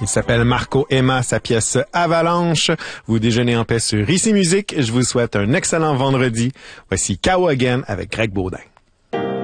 Il s'appelle Marco Emma, sa pièce Avalanche. Vous déjeunez en paix sur Ici Musique. Je vous souhaite un excellent vendredi. Voici Cow Again avec Greg Baudin.